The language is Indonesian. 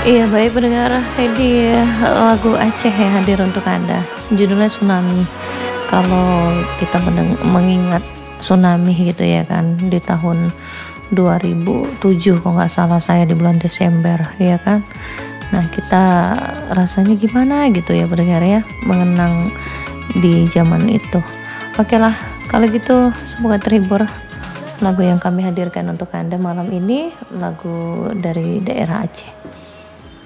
Iya, baik pendengar, ini lagu Aceh yang hadir untuk Anda. Judulnya Tsunami. Kalau kita mengingat tsunami gitu ya kan di tahun 2007 kalau nggak salah saya di bulan Desember ya kan. Nah, kita rasanya gimana gitu ya pendengar ya mengenang di zaman itu. Oke lah, kalau gitu semoga terhibur lagu yang kami hadirkan untuk Anda malam ini, lagu dari daerah Aceh.